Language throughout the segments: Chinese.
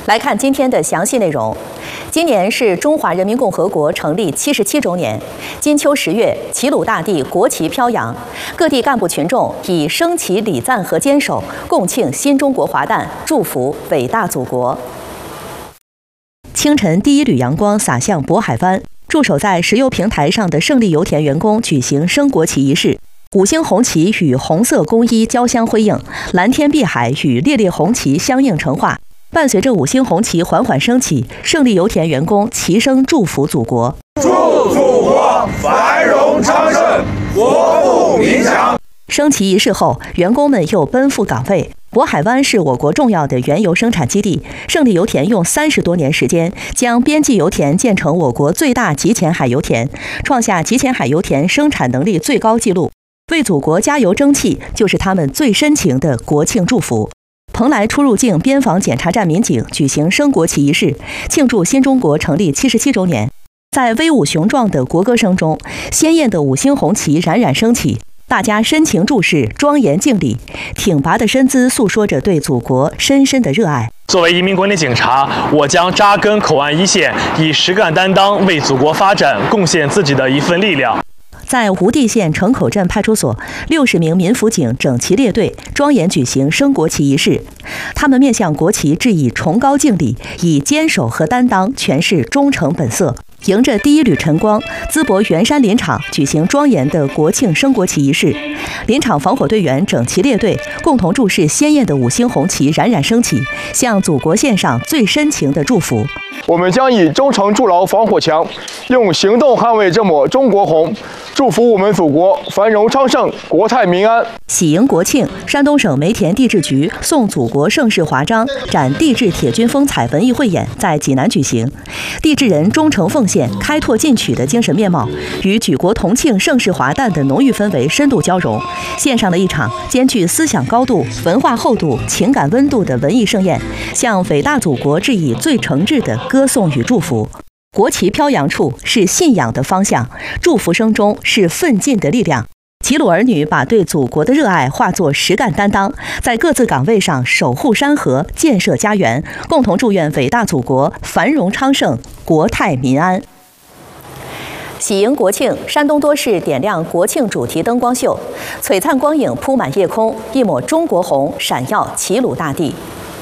来看今天的详细内容。今年是中华人民共和国成立77周年，金秋10月，齐鲁大地国旗飘扬，各地干部群众以升旗礼赞和坚守，共庆新中国华诞，祝福伟大祖国。清晨第一缕阳光洒向渤海湾，驻守在石油平台上的胜利油田员工举行升国旗仪式。5星红旗与红色工衣交相辉映，蓝天碧海与烈烈红旗相映成画。伴随着5星红旗缓缓升起，胜利油田员工齐声祝福祖国： 祝祖国繁荣昌盛，国富民强。 升旗仪式后，员工们又奔赴岗位。渤海湾是我国重要的原油生产基地，胜利油田用30多年时间，将边际油田建成我国最大极浅海油田，创下极浅海油田生产能力最高纪录。为祖国加油争气，就是他们最深情的国庆祝福。蓬莱出入境边防检查站民警举行升国旗仪式，庆祝新中国成立77周年。在威武雄壮的国歌声中，鲜艳的5星红旗冉冉升起，大家深情注视，庄严敬礼，挺拔的身姿诉说着对祖国深深的热爱。 作为一名国内警察，我将扎根口岸一线，以实干担当，为祖国发展贡献自己的一份力量。在吴地县城口镇派出所，60名民辅警整齐列队，庄严举行升国旗仪式。他们面向国旗致以崇高敬礼，以坚守和担当诠释忠诚本色。迎着第一缕晨光，淄博圆山林场举行庄严的国庆升国旗仪式。林场防火队员整齐列队，共同注视鲜艳的5星红旗冉冉升起，向祖国献上最深情的祝福。 我们将以忠诚筑牢防火墙，用行动捍卫这抹中国红，祝福我们祖国繁荣昌盛，国泰民安。 喜迎国庆，山东省煤田地质局送祖国盛世华章展地质铁军风采文艺汇演在济南举行。地质人忠诚奉献、开拓进取的精神面貌，与举国同庆盛世华诞的浓郁氛围深度交融，献上了一场兼具思想高度、文化厚度、情感温度的文艺盛宴，向伟大祖国致以最诚挚的歌颂与祝福。国旗飘扬处是信仰的方向，祝福声中是奋进的力量。齐鲁儿女把对祖国的热爱化作实干担当，在各自岗位上守护山河，建设家园，共同祝愿伟大祖国繁荣昌盛，国泰民安。喜迎国庆，山东多市点亮国庆主题灯光秀，璀璨光影铺满夜空，一抹中国红闪耀齐鲁大地。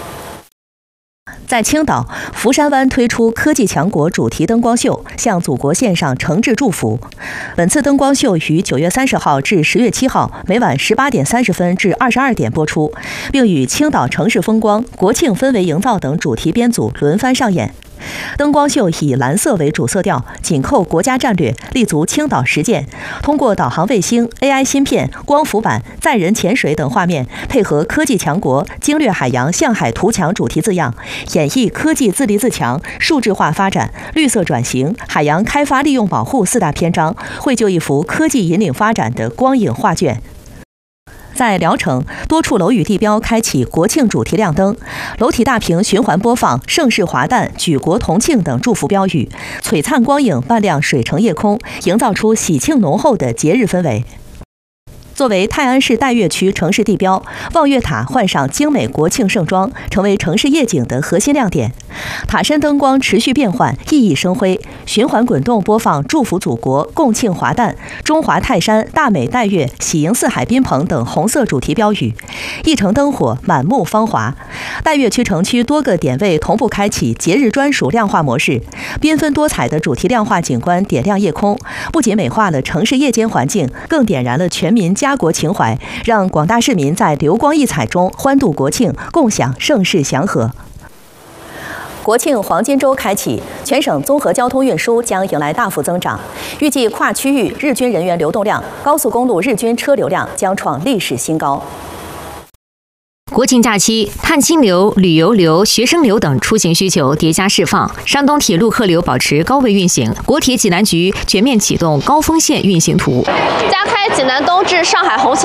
在青岛，福山湾推出科技强国主题灯光秀，向祖国献上诚挚祝福。本次灯光秀于9月30号至10月7号每晚18点30分至22点播出，并与青岛城市风光、国庆氛围营造等主题编组轮番上演。灯光秀以蓝色为主色调，紧扣国家战略，立足青岛实践，通过导航卫星、AI 芯片、光伏板、载人潜水等画面，配合科技强国、经略海洋向海图强主题字样，演绎科技自立自强、数字化发展、绿色转型、海洋开发利用保护4大篇章，绘就一幅科技引领发展的光影画卷。在聊城，多处楼宇地标开启国庆主题亮灯，楼体大屏循环播放“盛世华诞”“举国同庆”等祝福标语，璀璨光影伴亮水城夜空，营造出喜庆浓厚的节日氛围。作为泰安市岱岳区城市地标，望月塔换上精美国庆盛装，成为城市夜景的核心亮点。塔身灯光持续变换，熠熠生辉，循环滚动播放“祝福祖国，共庆华诞”“中华泰山，大美岱岳，喜迎四海宾朋”等红色主题标语，一城灯火，满目芳华。岱岳区城区多个点位同步开启节日专属亮化模式，缤纷多彩的主题亮化景观点亮夜空，不仅美化了城市夜间环境，更点燃了全民家国情怀，让广大市民在流光溢彩中欢度国庆，共享盛世祥和。国庆黄金周开启，全省综合交通运输将迎来大幅增长，预计跨区域日均人员流动量、高速公路日均车流量将创历史新高。 国庆假期，探亲流、旅游流、学生流等出行需求叠加释放，山东铁路客流保持高位运行。国铁济南局全面启动高峰线运行图， 加开济南东至上海虹桥